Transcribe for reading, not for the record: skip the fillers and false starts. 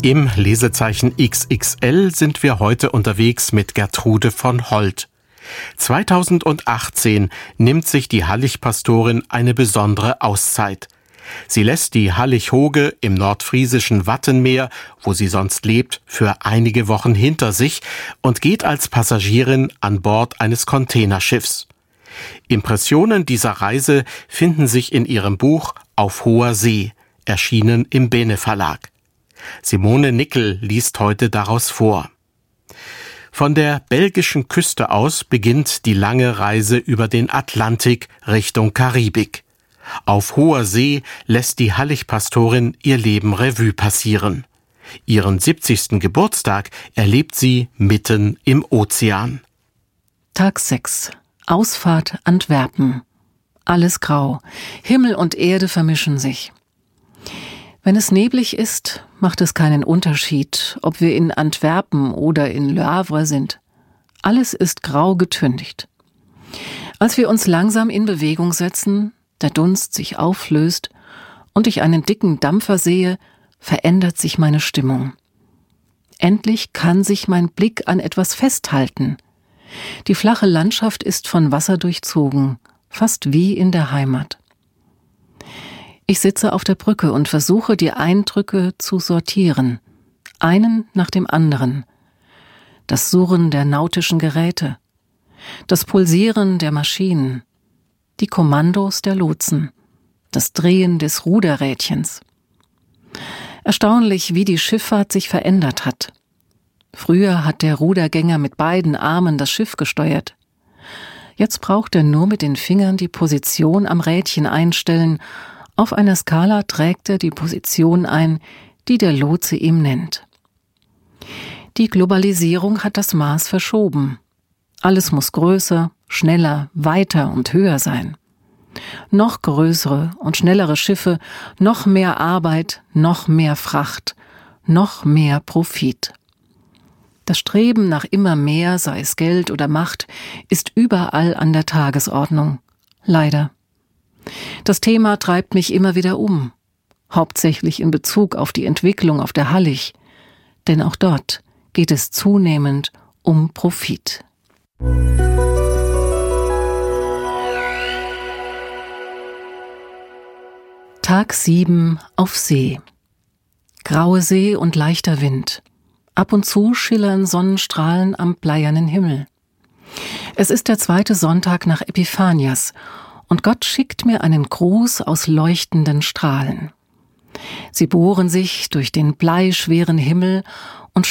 Im Lesezeichen XXL sind wir heute unterwegs mit Gertrude von Holt. 2018 nimmt sich die Hallig-Pastorin eine besondere Auszeit. Sie lässt die Hallig-Hoge im nordfriesischen Wattenmeer, wo sie sonst lebt, für einige Wochen hinter sich und geht als Passagierin an Bord eines Containerschiffs. Impressionen dieser Reise finden sich in ihrem Buch Auf hoher See, erschienen im Bene Verlag. Simone Nickel liest heute daraus vor. Von der belgischen Küste aus beginnt die lange Reise über den Atlantik Richtung Karibik. Auf hoher See lässt die Hallig-Pastorin ihr Leben Revue passieren. Ihren 70. Geburtstag erlebt sie mitten im Ozean. Tag 6. Ausfahrt Antwerpen. Alles grau. Himmel und Erde vermischen sich. Wenn es neblig ist, macht es keinen Unterschied, ob wir in Antwerpen oder in Le Havre sind. Alles ist grau getüncht. Als wir uns langsam in Bewegung setzen, der Dunst sich auflöst und ich einen dicken Dampfer sehe, verändert sich meine Stimmung. Endlich kann sich mein Blick an etwas festhalten. Die flache Landschaft ist von Wasser durchzogen, fast wie in der Heimat. Ich sitze auf der Brücke und versuche, die Eindrücke zu sortieren, einen nach dem anderen. Das Surren der nautischen Geräte, das Pulsieren der Maschinen, die Kommandos der Lotsen, das Drehen des Ruderrädchens. Erstaunlich, wie die Schifffahrt sich verändert hat. Früher hat der Rudergänger mit beiden Armen das Schiff gesteuert. Jetzt braucht er nur mit den Fingern die Position am Rädchen einstellen. Auf einer Skala trägt er die Position ein, die der Lotse ihm nennt. Die Globalisierung hat das Maß verschoben. Alles muss größer, schneller, weiter und höher sein. Noch größere und schnellere Schiffe, noch mehr Arbeit, noch mehr Fracht, noch mehr Profit. Das Streben nach immer mehr, sei es Geld oder Macht, ist überall an der Tagesordnung. Leider. Das Thema treibt mich immer wieder um, hauptsächlich in Bezug auf die Entwicklung auf der Hallig, denn auch dort geht es zunehmend um Profit. Tag 7 auf See. Graue See und leichter Wind. Ab und zu schillern Sonnenstrahlen am bleiernen Himmel. Es ist der 2. Sonntag nach Epiphanias und Gott schickt mir einen Gruß aus leuchtenden Strahlen. Sie bohren sich durch den bleischweren Himmel und